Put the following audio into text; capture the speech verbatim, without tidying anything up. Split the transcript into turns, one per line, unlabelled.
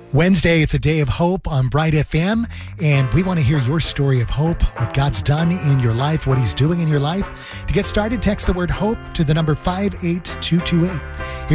Wednesday, it's a day of hope on Bright F M, and we want to hear your story of hope, what God's done in your life, what He's doing in your life. To get started, text the word HOPE to the number five eight two two eight. Here's